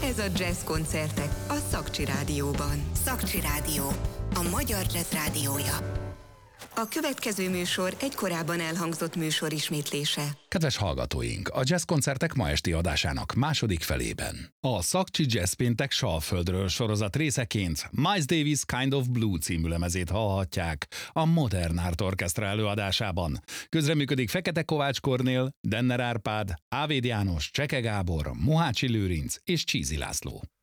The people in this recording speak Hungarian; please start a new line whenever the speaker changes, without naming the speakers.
Ez a Jazz koncertek a Szakcsi Rádióban.
Szakcsi Rádió, a magyar jazz rádiója.
A következő műsor egy korábban elhangzott műsor ismétlése.
Kedves hallgatóink, a Jazz koncertek ma esti adásának második felében. A Szakcsi Jazz Péntek Salföldről sorozat részeként Miles Davis Kind of Blue című lemezét hallhatják a Modern Art Orchestra előadásában. Közreműködik Fekete Kovács Kornél, Denner Árpád, Ávéd János, Cseke Gábor, Mohácsi Lőrinc és Csízi László.